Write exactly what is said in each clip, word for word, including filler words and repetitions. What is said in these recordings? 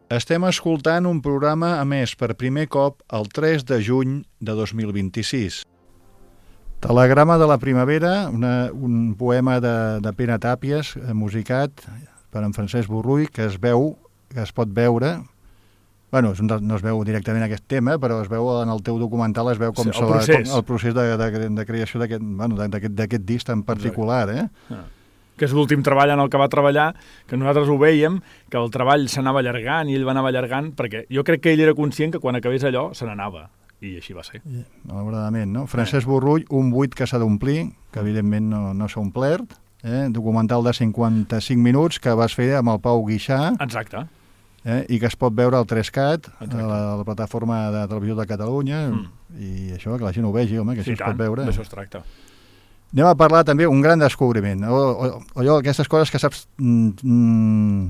Estem escoltant un programa emès per primer cop el tres de juny de dos mil vint-i-sis. Telegrama de la primavera, una, un poema de, de Pere Tàpies, musicat per en Francesc Borrull, que es veu, que es pot veure, bueno, no es veu directament aquest tema, però es veu en el teu documental, es veu com, sí, el, procés. com el procés de, de, de creació d'aquest bueno, d'aquest disc en particular, eh? Ah. Que és l'últim treball en el que va treballar, que nosaltres ho vèiem, que el treball s'anava allargant i ell va anar allargant, perquè jo crec que ell era conscient que quan acabés allò se n'anava, i així va ser. Malauradament, no? Francesc Borrull, un buit que s'ha d'omplir, que evidentment no, no s'ha omplert, eh? Documental de cinquanta-cinc minuts que vas fer amb el Pau Guixà. Exacte. Eh? I que es pot veure al tres cat, a la, a la plataforma de televisió de Catalunya, mm. i això, que la gent ho vegi, home, que sí, això es pot veure. D'això es tracta. Anem a parlar també un gran descobriment, o, o, o allò, aquestes coses que saps mm,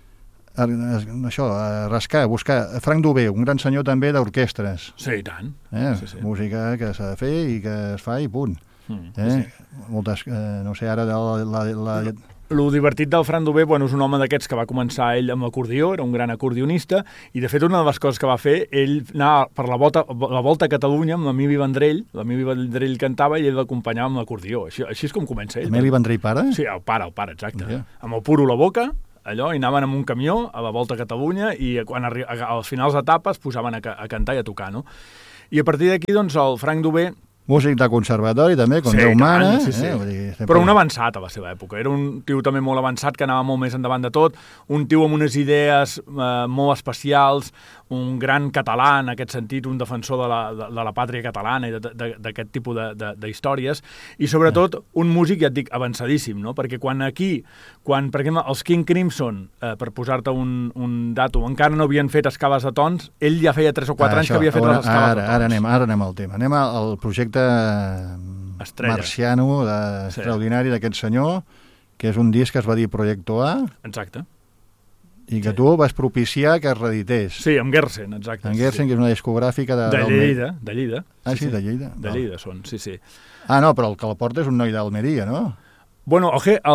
això, rascar, buscar. Frank Dubé, un gran senyor també d'orquestres. Sí, i tant. Eh? Sí, sí. Música que s'ha de fer i que es fa i punt. Mm, eh? sí. Moltes, eh, no sé, ara la... la, la... Lo divertit del Frank Dubé, bueno, és un home d'aquests que va començar ell amb l'acordió, era un gran acordionista, i de fet una de les coses que va fer, ell anava per la volta, la volta a Catalunya amb l'Emili Vendrell, l'Emili Vendrell cantava i ell l'acompanyava amb l'acordió. Així, així és com comença ell. Emili Vendrell pare? Sí, el pare, el pare, exacte. Yeah. Amb el puro a la boca, allò, i anaven amb un camió a la volta a Catalunya i quan arri- a, als finals d'etapes posaven a, a cantar i a tocar, no? I a partir d'aquí, doncs, el Frank Dubé, músic de conservatori, també, com sí, Déu mana. Sí, sí. Eh? Vull dir, sempre... Però un avançat a la seva època. Era un tio també molt avançat, que anava molt més endavant de tot, un tio amb unes idees eh, molt especials, un gran català, en aquest sentit, un defensor de la, de, de la pàtria catalana i d'aquest tipus d'històries, i sobretot un músic, ja et dic, avançadíssim, no? Perquè quan aquí, quan, per exemple, els King Crimson, eh, per posar-te un, un dato, encara no havien fet escales de tons, ell ja feia tres o quatre ah, anys això, que havia fet ara, les escales ara, de tons. Ara anem, ara anem al tema. Anem al projecte Estrella. Marciano, de, sí. extraordinari d'aquest senyor, que és un disc que es va dir Proyecto A. Exacte. I que sí. tu vas propiciar que es reedités. Sí, amb Gersen, exacte. En Gersen, sí. que és una discogràfica de... De Lleida, de Lleida. Ah, sí, sí, de Lleida. De Lleida són, sí, sí. Ah, no, però el que la porta és un noi d'Almeria, no? Bueno,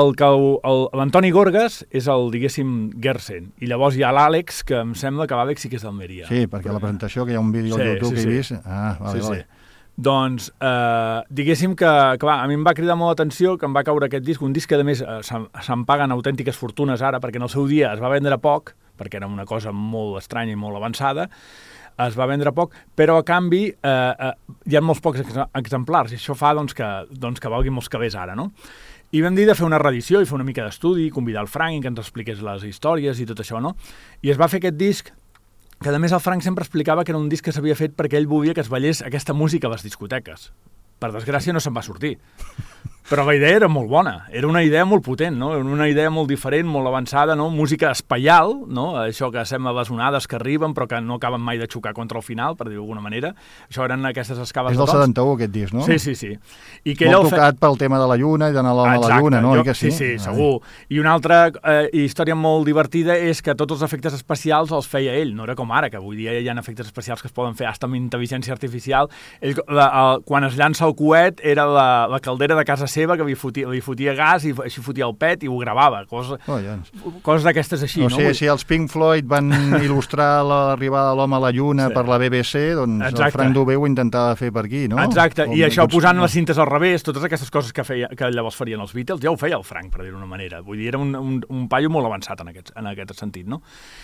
l'Antoni Gorgas és el, diguéssim, Gersen, i llavors hi ha l'Àlex, que em sembla que l'Àlex sí que és d'Almeria. Sí, perquè però... la presentació, que hi ha un vídeo sí, al YouTube sí, que sí. he vist... Ah, vale, sí, vale. Sí. Doncs, eh, diguéssim que, clar, a mi em va cridar molt l'atenció que em va caure aquest disc, un disc que, a més, eh, se'n se paguen autèntiques fortunes ara, perquè en el seu dia es va vendre poc, perquè era una cosa molt estranya i molt avançada, es va vendre poc, però a canvi eh, eh, hi ha molts pocs ex exemplars, i això fa doncs, que, doncs, que valgui molts calés ara, no? I vam dir de fer una reedició i fer una mica d'estudi, convidar el Frank que ens expliqués les històries i tot això, no? I es va fer aquest disc, que a més el Frank sempre explicava que era un disc que s'havia fet perquè ell volia que es ballés aquesta música a les discoteques. Per desgràcia no se'n va sortir. Però la idea era molt bona, era una idea molt potent, no? Era una idea molt diferent, molt avançada, no? Música espaial, no? Això que sembla les onades que arriben però que no acaben mai de xocar contra el final, per dir-ho d'alguna manera. Això eren aquestes escales de tons. És del setanta-u aquest disc, no? Sí, sí, sí. I que molt tocat fe... pel tema de la lluna i d'anar a la lluna, no? Jo... I que sí, sí, sí, segur. I una altra eh, història molt divertida és que tots els efectes especials els feia ell, no era com ara, que avui dia hi ha efectes especials que es poden fer fins amb intel·ligència artificial. Ell, la, el, quan es llança el coet era la, la caldera de casa seva que li fotia, li fotia gas i així fotia el pet i ho gravava, cosa, oh, ja. coses d'aquestes així. O no? sigui, si els Pink Floyd van il·lustrar l'arribada de l'home a la lluna sí. per la B B C, doncs exacte. El Frank Dubé ho intentava fer per aquí, no? Exacte, o, i això tots... posant les cintes al revés, totes aquestes coses que, feia, que llavors farien els Beatles, ja ho feia el Frank, per dir-ho d'una manera. Vull dir, era un, un, un paio molt avançat en aquest, en aquest sentit, no?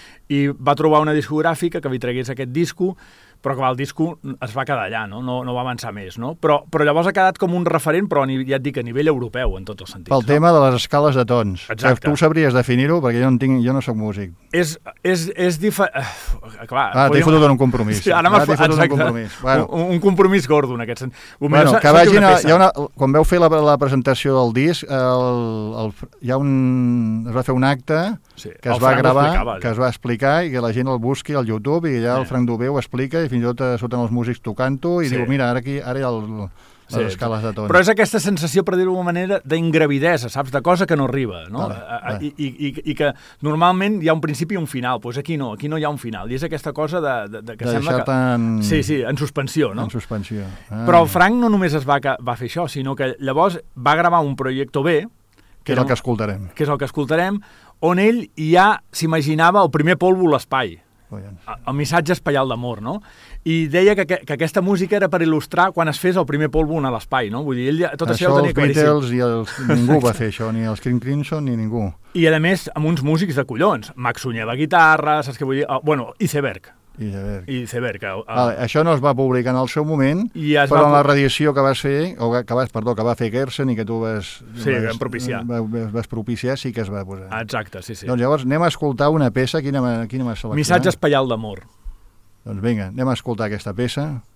I va trobar una discogràfica que li tragués aquest disco, però que el disco es va quedar allà, no? No, no va avançar més, no? Però, però llavors ha quedat com un referent, però ja et dic, a nivell europeu, en tots els sentits. Pel no? tema de les escales de tons. Exacte. Tu sabries definir-ho, perquè jo no, tinc, jo no soc músic. És, és, és diferent... Uh, clar, ah, t'he fotut en un compromís. Sí, ara t'he fotut en un compromís. Bueno. Un, un compromís gordo, en aquest sentit. Bueno, que vagin... A, hi ha una, quan veu fer la, la presentació del disc, el, el, hi ha un... es va fer un acte sí, que es va gravar, que es va explicar i que la gent el busqui al YouTube i allà sí. el Frank Dubé ho explica i fins i tot surten els músics tocant-ho i sí. diu, mira, ara aquí ara hi ha el, les sí. escales de tons. Però és aquesta sensació, per dir-ho d'alguna manera, d'ingravidesa, saps? De cosa que no arriba, no? Vale, vale. I, i, i, I que normalment hi ha un principi i un final, doncs aquí no, aquí no hi ha un final. I és aquesta cosa de, de, de que de sembla que... En... Sí, sí, en suspensió, no? En suspensió. Ah. Però el Frank no només es va, va fer això, sinó que llavors va gravar un Proyecto B, que és el que escoltarem. Que és el que escoltarem, on ell ja s'imaginava el primer polvo a l'espai. Collons. El missatge espaial d'amor, no? I deia que, que, que aquesta música era per il·lustrar quan es fes el primer polvo a l'espai, no? Vull dir, ell ja, tot això, això ho tenia claríssim. els Beatles i els... ningú va fer això, ni els King Crimson ni ningú. I, a més, amb uns músics de collons. Max Sunyer a la guitarra, saps què vull dir? Uh, bueno, Iceberg. Iceberg. Iceberg. Uh, vale, això no es va publicar en el seu moment, ja però va... en la radiació que vas fer, o que vas, perdó, que va fer Gersen i que tu vas... Sí, vas, vam propiciar. Vas, vas propiciar, sí que es va posar. Exacte, sí, sí. Doncs llavors anem a escoltar una peça, quina, quina m'has seleccionat? Missatge espaial d'amor. Doncs vinga, anem a escoltar aquesta peça.